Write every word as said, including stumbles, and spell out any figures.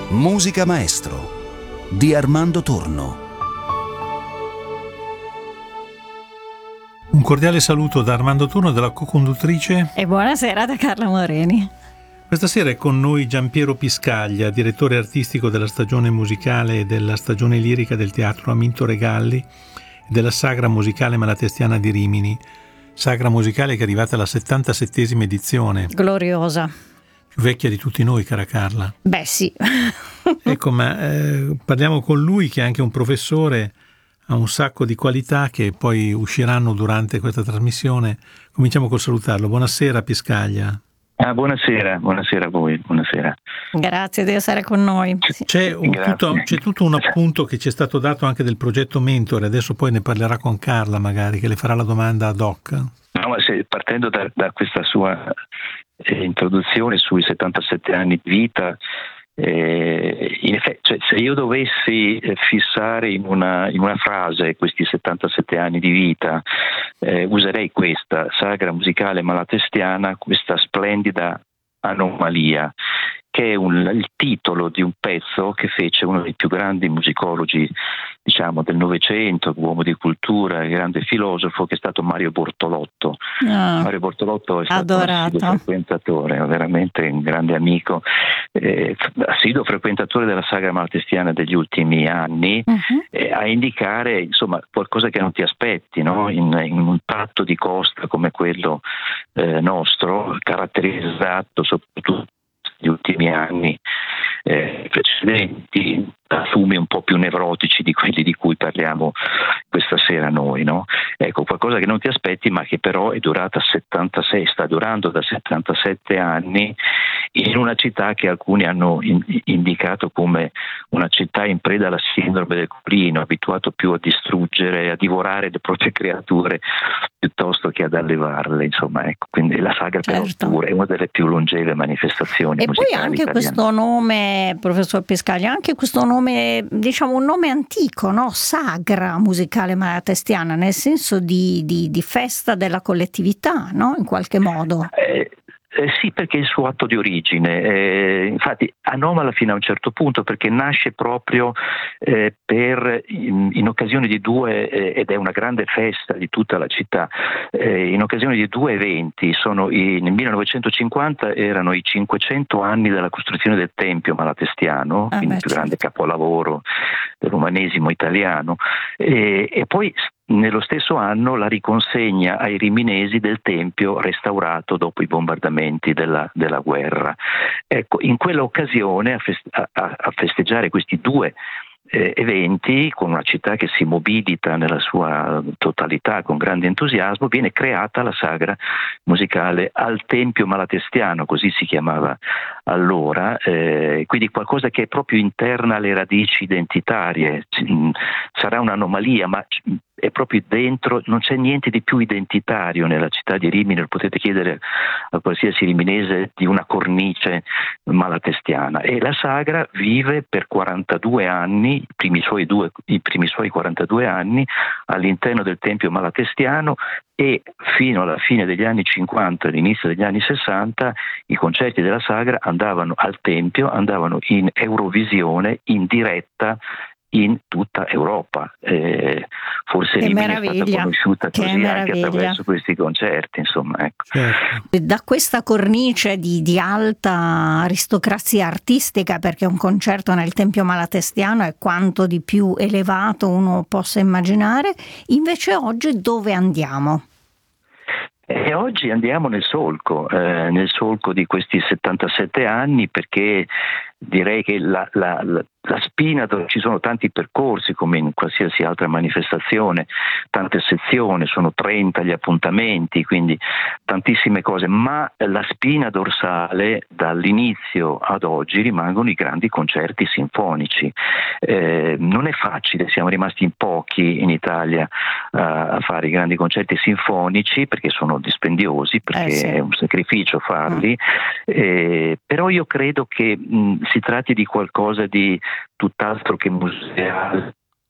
Musica Maestro di Armando Torno. Un cordiale saluto da Armando Torno, dalla co-conduttrice. E buonasera da Carla Moreni. Questa sera è con noi Giampiero Piscaglia, direttore artistico della stagione musicale e della stagione lirica del Teatro Aminto Regalli e della Sagra Musicale Malatestiana di Rimini. Sagra musicale che è arrivata alla settantasettesima edizione. Gloriosa. Più vecchia di tutti noi, cara Carla. Beh sì. Ecco, ma eh, parliamo con lui che è anche un professore, ha un sacco di qualità che poi usciranno durante questa trasmissione. Cominciamo col salutarlo. Buonasera Piscaglia. Ah, buonasera, buonasera a voi, buonasera. Grazie di essere con noi. C'è, un tutto, c'è tutto un appunto che ci è stato dato anche del progetto Mentore, adesso poi ne parlerà con Carla magari, che le farà la domanda ad hoc. No, ma se, partendo da, da questa sua eh, introduzione sui settantasette anni di vita, eh, in effetti, cioè, se io dovessi eh, fissare in una, in una frase questi settantasette anni di vita, eh, userei questa: Sagra musicale malatestiana, questa splendida anomalia, che è un, il titolo di un pezzo che fece uno dei più grandi musicologi, diciamo, del Novecento, uomo di cultura e grande filosofo, che è stato Mario Bortolotto. Oh, Mario Bortolotto è stato adorato. un assiduo frequentatore, veramente un grande amico, eh, assiduo frequentatore della Sagra malatestiana degli ultimi anni, uh-huh. eh, a indicare, insomma, qualcosa che non ti aspetti, no? in, in un tratto di costa come quello eh, nostro, caratterizzato soprattutto negli ultimi anni eh, precedenti da fumi un po' più nevrotici di quelli di cui parliamo questa sera noi, no? Ecco, qualcosa che non ti aspetti, ma che però è durata settantasei, sta durando da settantasette anni, in una città che alcuni hanno in, indicato come una città in preda alla sindrome del colino, abituato più a distruggere, a divorare le proprie creature piuttosto che ad allevarle, insomma, ecco. Quindi la Sagra certo. però è una delle più longeve manifestazioni e musicali poi anche italiane. Questo nome, professor Piscaglia, anche questo nome, diciamo un nome antico, no? Sagra musicale malatestiana, nel senso di, di, di festa della collettività, no? In qualche modo. Eh, Eh, sì, perché è il suo atto di origine, eh, infatti anomala fino a un certo punto, perché nasce proprio eh, per in, in occasione di due, eh, ed è una grande festa di tutta la città, eh, in occasione di due eventi. Sono i, nel millenovecentocinquanta erano i cinquecento anni della costruzione del Tempio malatestiano, ah, quindi beh, il più grande certo. capolavoro dell'umanesimo italiano, e, e poi nello stesso anno la riconsegna ai riminesi del tempio restaurato dopo i bombardamenti della, della guerra. Ecco, in quella occasione a, feste- a, a festeggiare questi due eh, eventi, con una città che si mobilita nella sua totalità con grande entusiasmo, viene creata la Sagra musicale al Tempio Malatestiano, così si chiamava allora, eh, quindi qualcosa che è proprio interna alle radici identitarie. Sarà un'anomalia, ma è proprio dentro, non c'è niente di più identitario nella città di Rimini. Lo potete chiedere a qualsiasi riminese di una cornice malatestiana. E la Sagra vive per quarantadue anni, i primi suoi, due, i primi suoi quarantadue anni, all'interno del Tempio malatestiano, e fino alla fine degli anni cinquanta, all'inizio degli anni sessanta, i concerti della Sagra andavano al Tempio, andavano in Eurovisione, in diretta in tutta Europa. Eh, forse che Rimini è stata conosciuta che così anche attraverso questi concerti, insomma, ecco. Certo. Da questa cornice di, di alta aristocrazia artistica, perché un concerto nel Tempio malatestiano è quanto di più elevato uno possa immaginare, invece oggi dove andiamo? E oggi andiamo nel solco, eh, nel solco di questi settantasette anni, perché direi che la, la, la, la spina, dove ci sono tanti percorsi come in qualsiasi altra manifestazione, tante sezioni, sono trenta gli appuntamenti, quindi tantissime cose, ma la spina dorsale dall'inizio ad oggi rimangono i grandi concerti sinfonici. Eh, non è facile, siamo rimasti in pochi in Italia uh, a fare i grandi concerti sinfonici, perché sono dispendiosi, perché eh sì. è un sacrificio farli, mm. eh, però io credo che mh, si tratti di qualcosa di tutt'altro che museale,